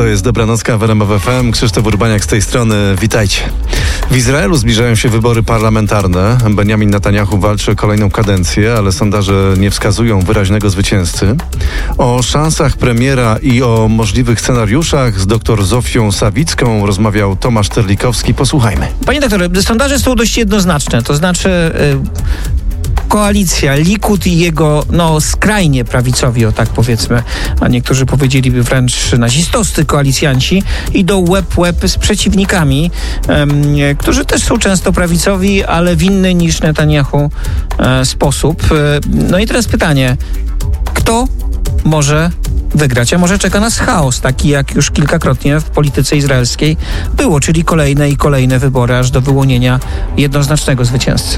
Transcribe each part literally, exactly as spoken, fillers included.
To jest Dobranocka w R M F F M. Krzysztof Urbaniak z tej strony. Witajcie. W Izraelu zbliżają się wybory parlamentarne. Benjamin Netanjahu walczy o kolejną kadencję, ale sondaże nie wskazują wyraźnego zwycięzcy. O szansach premiera i o możliwych scenariuszach z dr Zofią Sawicką rozmawiał Tomasz Terlikowski. Posłuchajmy. Panie doktorze, sondaże są dość jednoznaczne. To znaczy... Yy... Koalicja, Likud i jego, no, skrajnie prawicowi, o tak powiedzmy, a niektórzy powiedzieliby wręcz nazistowscy koalicjanci, idą łeb łeb z przeciwnikami, um, którzy też są często prawicowi, ale w inny niż Netanjahu e, sposób. E, no i teraz pytanie, kto może wygrać, a może czeka nas chaos, taki jak już kilkakrotnie w polityce izraelskiej było, czyli kolejne i kolejne wybory, aż do wyłonienia jednoznacznego zwycięzcy.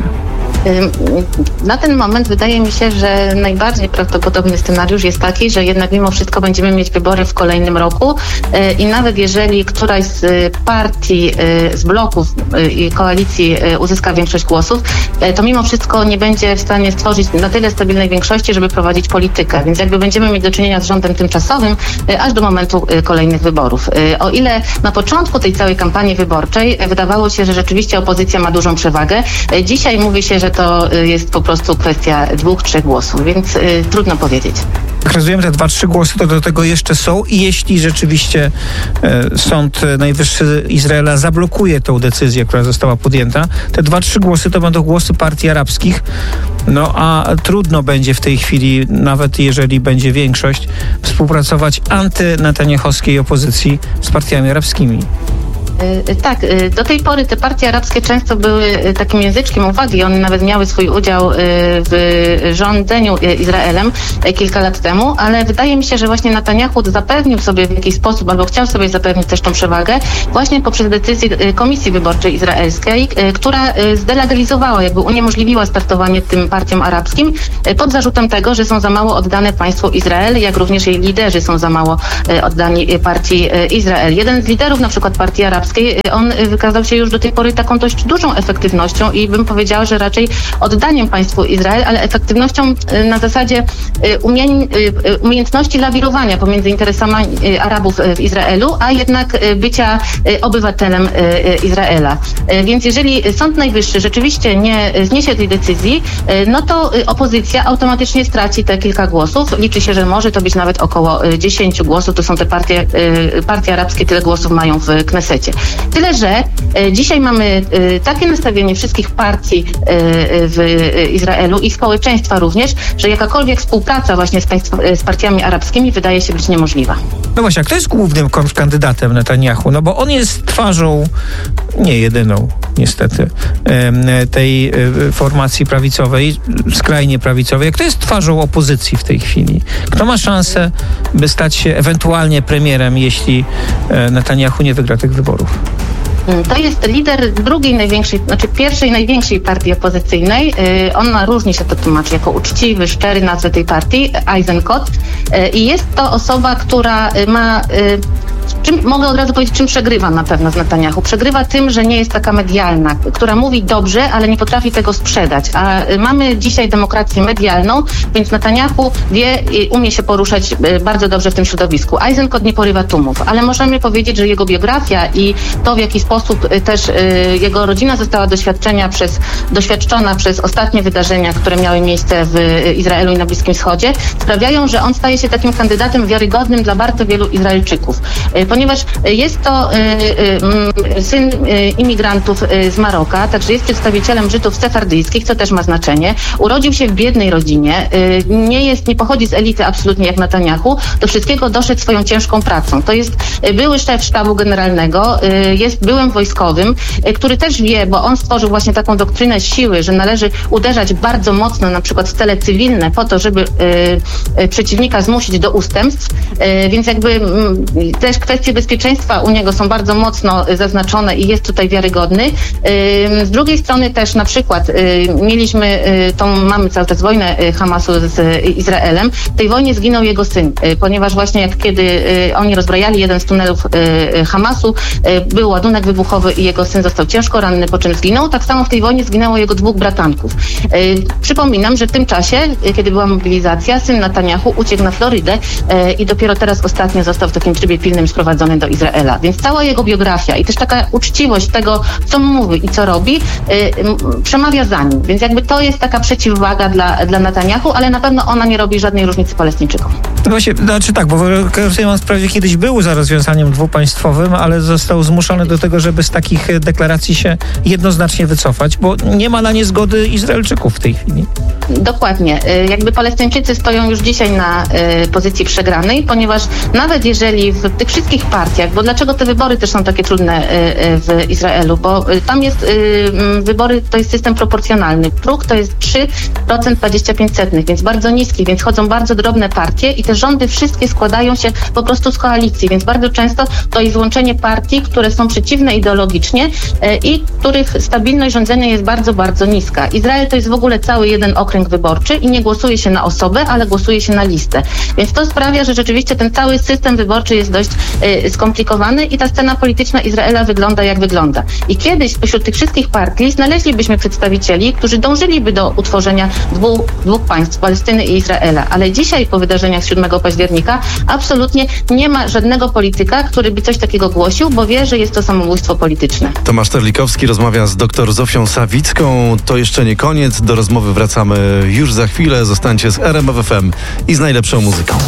Na ten moment wydaje mi się, że najbardziej prawdopodobny scenariusz jest taki, że jednak mimo wszystko będziemy mieć wybory w kolejnym roku i nawet jeżeli któraś z partii, z bloków i koalicji uzyska większość głosów, to mimo wszystko nie będzie w stanie stworzyć na tyle stabilnej większości, żeby prowadzić politykę. Więc jakby będziemy mieć do czynienia z rządem tymczasowym aż do momentu kolejnych wyborów. O ile na początku tej całej kampanii wyborczej wydawało się, że rzeczywiście opozycja ma dużą przewagę, dzisiaj mówi się, że to jest po prostu kwestia dwóch, trzech głosów, więc y, trudno powiedzieć. Rozumiem, te dwa, trzy głosy to do tego jeszcze są i jeśli rzeczywiście e, Sąd Najwyższy Izraela zablokuje tą decyzję, która została podjęta, te dwa, trzy głosy to będą głosy partii arabskich, no a trudno będzie w tej chwili, nawet jeżeli będzie większość, współpracować antynetaniahowskiej opozycji z partiami arabskimi. Tak, do tej pory te partie arabskie często były takim języczkiem uwagi. One nawet miały swój udział w rządzeniu Izraelem kilka lat temu, ale wydaje mi się, że właśnie Netanjahu zapewnił sobie w jakiś sposób, albo chciał sobie zapewnić też tą przewagę właśnie poprzez decyzję Komisji Wyborczej Izraelskiej, która zdelegalizowała, jakby uniemożliwiła startowanie tym partiom arabskim pod zarzutem tego, że są za mało oddane państwu Izrael, jak również jej liderzy są za mało oddani partii Izrael. Jeden z liderów, na przykład partii arabskiej, on wykazał się już do tej pory taką dość dużą efektywnością i bym powiedziała, że raczej oddaniem państwu Izrael, ale efektywnością na zasadzie umie- umiejętności lawirowania pomiędzy interesami Arabów w Izraelu, a jednak bycia obywatelem Izraela. Więc jeżeli Sąd Najwyższy rzeczywiście nie zniesie tej decyzji, no to opozycja automatycznie straci te kilka głosów. Liczy się, że może to być nawet około dziesięciu głosów. To są te partie, partie arabskie, tyle głosów mają w Knesecie. Tyle, że e, dzisiaj mamy e, takie nastawienie wszystkich partii e, w e, Izraelu i społeczeństwa również, że jakakolwiek współpraca właśnie z, państw, z partiami arabskimi wydaje się być niemożliwa. No właśnie, a kto jest głównym kontrkandydatem Netanjahu? No bo on jest twarzą, nie jedyną niestety, tej formacji prawicowej, skrajnie prawicowej. Kto jest twarzą opozycji w tej chwili? Kto ma szansę, by stać się ewentualnie premierem, jeśli Netanjahu nie wygra tych wyborów? To jest lider drugiej największej, znaczy pierwszej największej partii opozycyjnej. Ona różnie się to tłumaczy jako uczciwy, szczery nazwę tej partii, Eisenkot. I jest to osoba, która ma... Czym, mogę od razu powiedzieć, czym przegrywa na pewno z Netanjahu. Przegrywa tym, że nie jest taka medialna, która mówi dobrze, ale nie potrafi tego sprzedać. A mamy dzisiaj demokrację medialną, więc Netanjahu wie i umie się poruszać bardzo dobrze w tym środowisku. Eisenkot nie porywa tłumów, ale możemy powiedzieć, że jego biografia i to, w jaki sposób też jego rodzina została doświadczenia przez, doświadczona przez ostatnie wydarzenia, które miały miejsce w Izraelu i na Bliskim Wschodzie, sprawiają, że on staje się takim kandydatem wiarygodnym dla bardzo wielu Izraelczyków. Ponieważ jest to y, y, syn y, imigrantów y, z Maroka, także jest przedstawicielem Żydów sefardyjskich, co też ma znaczenie. Urodził się w biednej rodzinie, y, nie jest, nie pochodzi z elity absolutnie jak Netanjahu, do wszystkiego doszedł swoją ciężką pracą. To jest y, były szef sztabu generalnego, y, jest byłym wojskowym, y, który też wie, bo on stworzył właśnie taką doktrynę siły, że należy uderzać bardzo mocno na przykład w cele cywilne po to, żeby y, y, przeciwnika zmusić do ustępstw, y, więc jakby y, też kwestie bezpieczeństwa u niego są bardzo mocno zaznaczone i jest tutaj wiarygodny. Z drugiej strony też na przykład mieliśmy tą, mamy cały czas wojnę Hamasu z Izraelem. W tej wojnie zginął jego syn, ponieważ właśnie jak kiedy oni rozbrajali jeden z tunelów Hamasu, był ładunek wybuchowy i jego syn został ciężko ranny, po czym zginął. Tak samo w tej wojnie zginęło jego dwóch bratanków. Przypominam, że w tym czasie, kiedy była mobilizacja, syn Netanjahu uciekł na Florydę i dopiero teraz ostatnio został w takim trybie pilnym sprowadzony sprowadzony do Izraela. Więc cała jego biografia i też taka uczciwość tego, co mówi i co robi, y, przemawia za nim. Więc jakby to jest taka przeciwwaga dla, dla Netanyahu, ale na pewno ona nie robi żadnej różnicy Palestyńczykom. No właśnie, znaczy tak, bo Rosjan wprawdzie kiedyś był za rozwiązaniem dwupaństwowym, ale został zmuszony do tego, żeby z takich deklaracji się jednoznacznie wycofać, bo nie ma na nie zgody Izraelczyków w tej chwili. Dokładnie. Jakby Palestyńczycy stoją już dzisiaj na y, pozycji przegranej, ponieważ nawet jeżeli w tych wszystkich partiach, bo dlaczego te wybory też są takie trudne y, y, w Izraelu, bo y, tam jest y, wybory, to jest system proporcjonalny. Próg to jest trzy procent dwadzieścia pięć setnych, więc bardzo niski, więc chodzą bardzo drobne partie i te rządy wszystkie składają się po prostu z koalicji, więc bardzo często to jest łączenie partii, które są przeciwne ideologicznie y, i których stabilność rządzenia jest bardzo, bardzo niska. Izrael to jest w ogóle cały jeden okręg wyborczy i nie głosuje się na osobę, ale głosuje się na listę. Więc to sprawia, że rzeczywiście ten cały system wyborczy jest dość y, skomplikowany i ta scena polityczna Izraela wygląda jak wygląda. I kiedyś pośród tych wszystkich partii znaleźlibyśmy przedstawicieli, którzy dążyliby do utworzenia dwóch, dwóch państw, Palestyny i Izraela. Ale dzisiaj po wydarzeniach z siódmego października absolutnie nie ma żadnego polityka, który by coś takiego głosił, bo wie, że jest to samobójstwo polityczne. Tomasz Terlikowski rozmawia z dr Zofią Sawicką. To jeszcze nie koniec. Do rozmowy wracamy już za chwilę. Zostańcie z R M F F M i z najlepszą muzyką.